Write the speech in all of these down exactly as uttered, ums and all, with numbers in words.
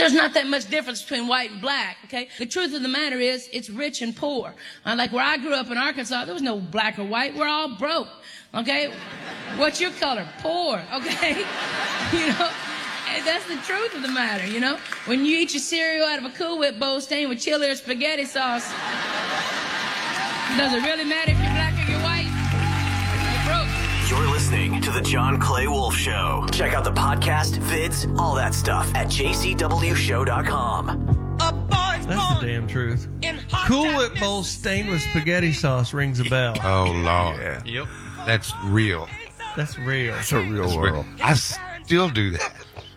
There's not that much difference between white and black, okay? The truth of the matter is, it's rich and poor. Uh, like where I grew up in Arkansas, there was no black or white. We're all broke, okay? What's your color? Poor, okay? You know, and that's the truth of the matter, you know? When you eat your cereal out of a Cool Whip bowl stained with chili or spaghetti sauce, does it really matter if you're black or you're white? You're broke. You're listening to The John Clay Wolf Show. Check out the podcast, vids, all that stuff at j c w show dot com. That's the damn truth. Cool Whip bowl stained with spaghetti sauce rings a bell. Oh, Lord. Yeah. Yep. That's real. That's real. It's a real That's world. real. I still do that.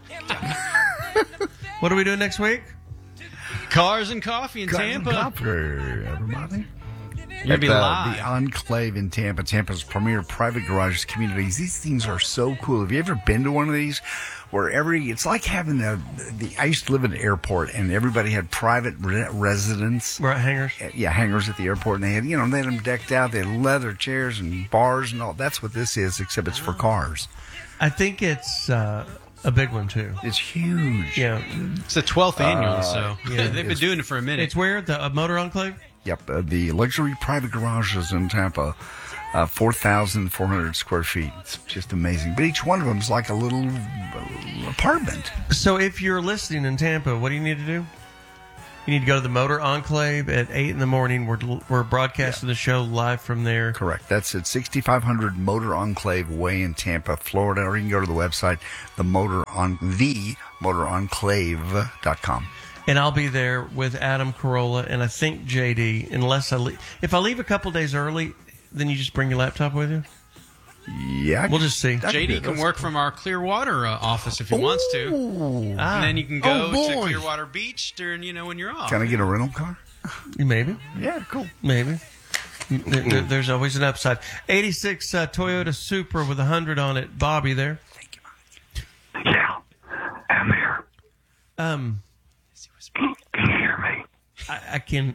What are we doing next week? Cars and coffee in Cotton Tampa. Copper, everybody. You'll At be the, live. the Enclave in Tampa, Tampa's premier private garages communities. These things are so cool. Have you ever been to one of these? Where every, it's like having the, the, I used to live at an airport and everybody had private re- residence. We're at hangars. Yeah, hangars at the airport, and they had, you know, they had them decked out. They had leather chairs and bars and all. That's what this is, except it's for cars. I think it's uh, a big one, too. It's huge. Yeah. It's the twelfth annual, so yeah, they've been doing it for a minute. It's where? The uh, Motor Enclave? Yep, uh, the luxury private garages in Tampa, uh, four thousand four hundred square feet. It's just amazing. But each one of them is like a little uh, apartment. So if you're listening in Tampa, what do you need to do? You need to go to the Motor Enclave at eight in the morning. We're, we're broadcasting yeah. the show live from there. Correct. That's at sixty-five hundred Motor Enclave Way in Tampa, Florida. Or you can go to the website, the Motor on the motor enclave dot com. And I'll be there with Adam Carolla and I think J D. Unless I leave, if I leave a couple days early, then you just bring your laptop with you. Yeah, we'll just see. J D can work from our Clearwater uh, office if he Ooh. wants to, ah. and then you can go oh, to Clearwater Beach during you know when you're off. Can I get a rental car? Maybe. Yeah, cool. Maybe. There, there, there's always an upside. eighty-six uh, Toyota Supra with one hundred on it. Bobby there. Thank you, Mike. Yeah, I'm here. Um. Can you hear me? I, I can.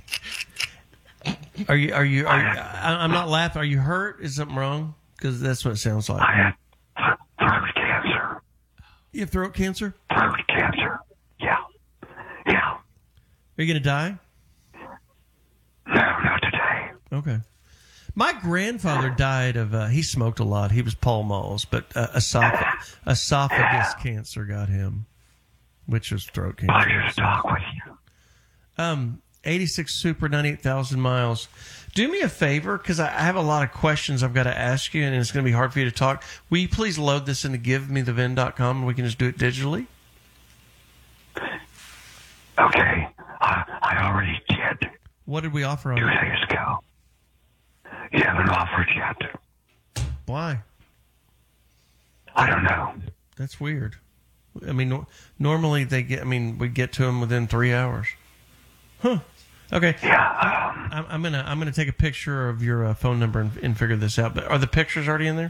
Are you? Are you? Are you I, I'm not laughing. Are you hurt? Is something wrong? Because that's what it sounds like. I had throat cancer. You have throat cancer? Throat cancer. Yeah. Yeah. Are you going to die? No, not today. Okay. My grandfather died of. Uh, he smoked a lot. He was Pall Malls, but uh, esoph- esophagus cancer got him. Which is throat cancer. Pleasure to talk with you. Um, eighty-six Super, ninety-eight thousand miles. Do me a favor, because I have a lot of questions I've got to ask you, and it's going to be hard for you to talk. Will you please load this into give me the vin dot com, and we can just do it digitally? Okay. Uh, I already did. What did we offer on Two it? days ago. You haven't offered yet. Why? I don't know. That's weird. I mean, no, normally they get. I mean, we get to them within three hours. Huh. Okay. Yeah. Um, I'm, I'm gonna I'm gonna take a picture of your uh, phone number and, and figure this out. But are the pictures already in there?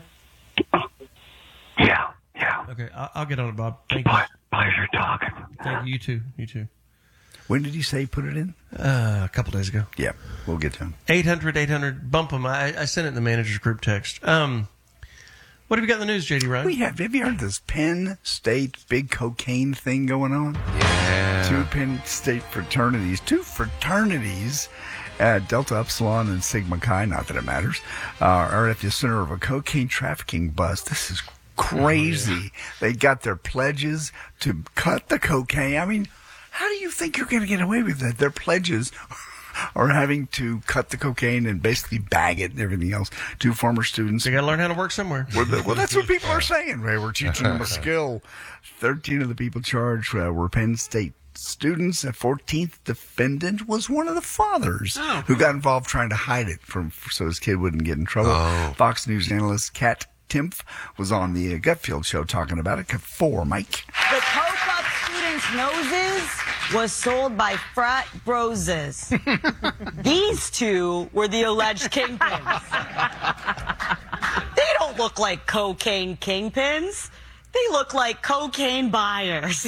Yeah. Yeah. Okay. I'll, I'll get on it, Bob. Thank you. Pleasure talking. Thank you. You too. You too. When did you say you put it in? Uh, a couple days ago. Yeah, we'll get to him. eight hundred eight hundred bump them. I, I sent it in the manager's group text. Um. What have you got in the news, J D Ryan? We have. Have you heard this Penn State big cocaine thing going on? Yeah. Two Penn State fraternities, two fraternities, uh, Delta Upsilon and Sigma Chi, not that it matters, uh, are at the center of a cocaine trafficking bust. This is crazy. Oh, yeah. They got their pledges to cut the cocaine. I mean, how do you think you're going to get away with that? Their pledges are having to cut the cocaine and basically bag it and everything else. Two former students. They got to learn how to work somewhere. Well, the, well that's what people are saying. Right? We're teaching them a skill. Thirteen of the people charged uh, were Penn State students. A fourteenth defendant was one of the fathers oh. who got involved trying to hide it from so his kid wouldn't get in trouble. Oh. Fox News analyst Kat Timpf was on the uh, Gutfield show talking about it. For Mike. The coke up students' noses was sold by frat broses. These two were the alleged kingpins. They don't look like cocaine kingpins. They look like cocaine buyers.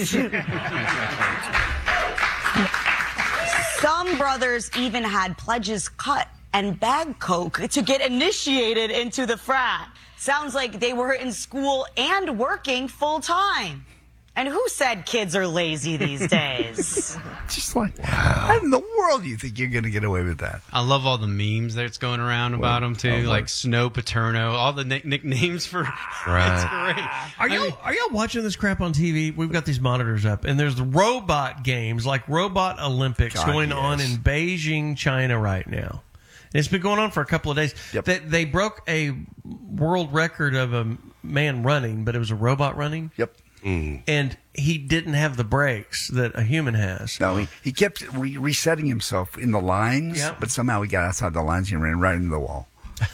Some brothers even had pledges cut and bag coke to get initiated into the frat. Sounds like they were in school and working full time. And who said kids are lazy these days? Just like, how in the world do you think you're going to get away with that? I love all the memes that's going around about him too, oh, like Snow Paterno, all the nick- nicknames for. Right. It's great. Are I y'all, mean, are y'all watching this crap on T V? We've got these monitors up, and there's the robot games, like Robot Olympics, God, going yes. on in Beijing, China right now. And it's been going on for a couple of days. Yep. They, they broke a world record of a man running, but it was a robot running. Yep. And he didn't have the brakes that a human has. No, he, he kept re- resetting himself in the lines, Yep. but somehow he got outside the lines and ran right into the wall.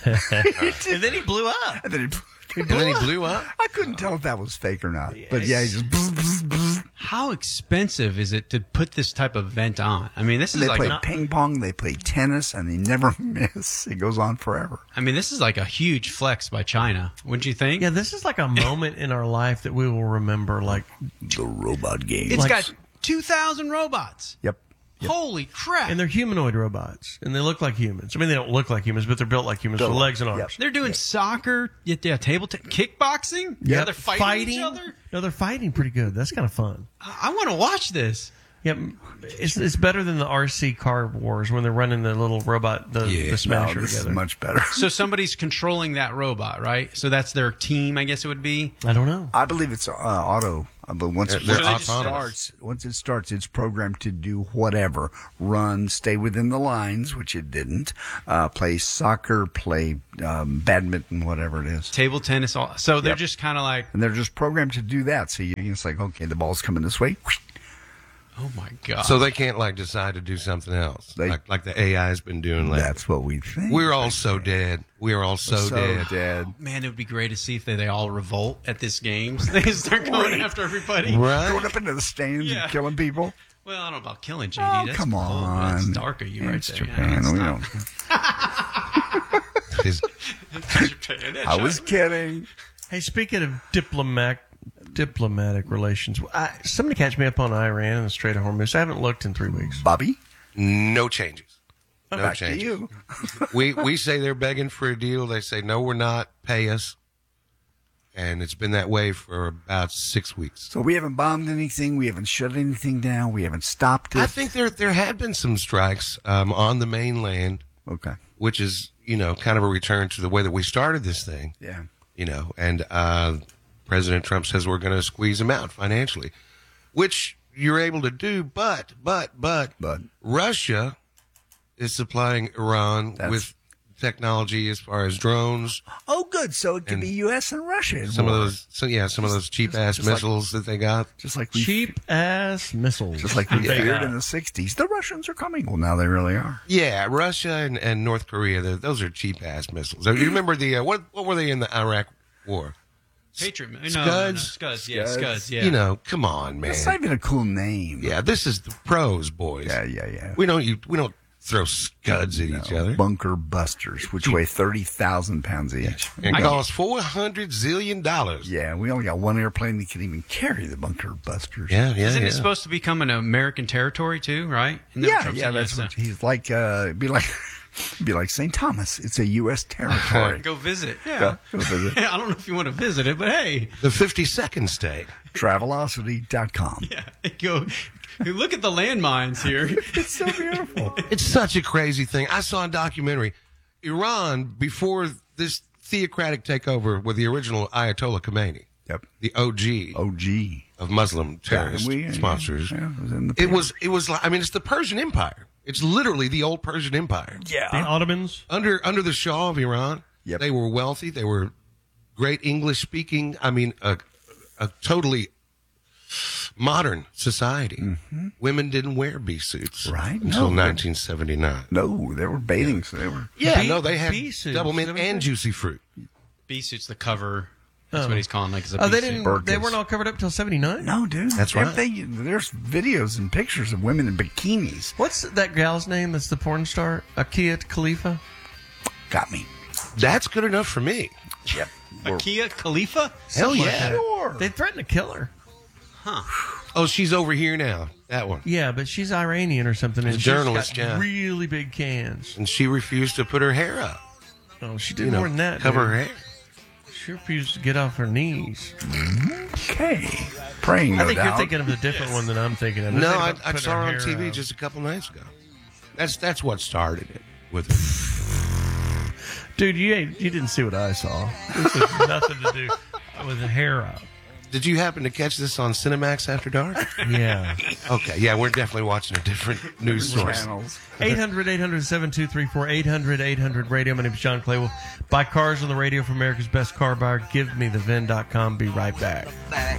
And then he blew up. And then he, And then he blew up. I couldn't tell if that was fake or not. But yeah, he just. Bzz, bzz, bzz. how expensive is it to put this type of event on? I mean, this is They like play not- ping pong, they play tennis, and they never miss. It goes on forever. I mean, this is like a huge flex by China, wouldn't you think? Yeah, this is like a moment in our life that we will remember. Like, The robot game. It's like- got two thousand robots. Yep. Holy crap! and they're humanoid robots, and they look like humans. I mean, they don't look like humans, but they're built like humans with Built- legs and yep. arms. They're doing soccer, yeah, yeah, table t- kickboxing. Yeah, they're fighting, each other. No, they're fighting pretty good. That's kind of fun. I, I want to watch this. Yep, it's it's better than the R C car wars when they're running the little robot, the, Yeah. the No, smasher this together. is much better. So somebody's controlling that robot, right? So that's their team, I guess it would be. I don't know. I believe it's uh, auto, uh, but once, They're- it, they're once it autonomous. starts, once it starts, it's programmed to do whatever: run, stay within the lines, which it didn't. Uh, play soccer, play um, badminton, whatever it is. Table tennis. All, so they're Yep. just kind of like, And they're just programmed to do that. So you, it's like, okay, the ball's coming this way. oh my god. So they can't like decide to do something else, They- like like the A I's been doing lately. That's what we think. We're all so dead. We're all so, so dead. dead. Man, it would be great to see if they, they all revolt at this games. They start going Right. after everybody. Right? Going up into the stands Yeah. and killing people. Well, I don't know about killing J D. Oh, That's come cold. on. That's dark of you right It's there. Japan. Yeah, we that's don't. Is- not Japan. That's I was kidding. Hey, speaking of diplomatic diplomatic relations, I, somebody catch me up on Iran and the Strait of Hormuz. I haven't looked in three weeks. Bobby, no changes. No back to changes. you. we we say they're begging for a deal. They say no, we're not. Pay us. And it's been that way for about six weeks. So we haven't bombed anything. We haven't shut anything down. We haven't stopped it. I think there there had been some strikes um, on the mainland, Okay. which is you know kind of a return to the way that we started this thing. Yeah. You know, and uh, President Trump says we're going to squeeze them out financially, which you're able to do. But but but But. Russia is supplying Iran That's- with technology as far as drones. Oh, good. So it could And be U S and Russia. in Some of war. those, so yeah, some of those cheap ass just like- missiles that they got. Just like we Cheap ass missiles. Just like we They feared got. in the sixties. The Russians are coming. Well, now they really are. Yeah, Russia and, and North Korea, they're- those are cheap ass missiles. You remember the uh, what? What were they in the Iraq War? Patriot. No, Scuds? no, no, no. Scuds. Yeah, Scuds. Scuds. Yeah. You know, come on, man. That's not even a cool name. Yeah, this is the pros, boys. Yeah, yeah, yeah. We don't you, we don't throw scuds at each other. Bunker busters, which weigh thirty thousand pounds each. And cost four hundred zillion dollars. Yeah, we only got one airplane that can even carry the bunker busters. Yeah, yeah, Isn't yeah. it supposed to become an American territory too? Right? Isn't that what Yeah, Trump yeah, said? that's so- what he's like. Uh, it'd be like, it'd be like Saint Thomas. It's a U S territory. Go visit. Go, Yeah. go visit. I don't know if you want to visit it, but hey, the fifty-second state. Travelocity dot com. yeah, go. Look at the landmines here. It's so beautiful. It's such a crazy thing. I saw a documentary. Iran, before this theocratic takeover with the original Ayatollah Khomeini, Yep. the O G O G. of Muslim terrorist we- sponsors. Yeah, it was in the It was, it was like, I mean, it's the Persian Empire. It's literally the old Persian Empire. The Yeah. Ottomans. Under under the Shah of Iran, Yep. they were wealthy. They were great English speaking. I mean, a, a totally modern society. Women didn't wear bee suits Right. until No. nineteen seventy-nine. No, they were bathing. So they were. Yeah, Bee- no, they had bee suits, double mint everything? and juicy fruit. B suit's the cover. That's Oh. what he's calling like. It's a Oh, they B suit. didn't. Burkas. They weren't all covered up till seventy-nine. No, dude. That's right. Everything- there's videos and pictures of women in bikinis. What's that gal's name? That's the porn star, Akia Khalifa. Got me. That's good enough for me. Yep. Kia Khalifa? Hell Something like yeah. that. Sure. They threatened to kill her. Oh, she's over here now. That one. Yeah, but she's Iranian or something. And She's a she's journalist, got yeah. really big cans. And she refused to put her hair up. Oh, she did You know, more than that. cover dude. her hair. She refused to get off her knees. Okay. Praying, no I think doubt. you're thinking of the different one than I'm thinking of. No, They're I, thinking about I putting saw her on hair T V out. just a couple nights ago. That's that's what started it with her. Dude, you ain't, you didn't see what I saw. This has nothing to do with the hair up. Did you happen to catch this on Cinemax After Dark? Yeah. Okay, yeah, we're definitely watching a different news source. Channels. eight hundred, eight hundred, seven two three four, eight hundred, eight hundred radio. My name is John Clay. We'll buy cars on the radio for America's best car buyer. Give me the V I N dot com. Be right back.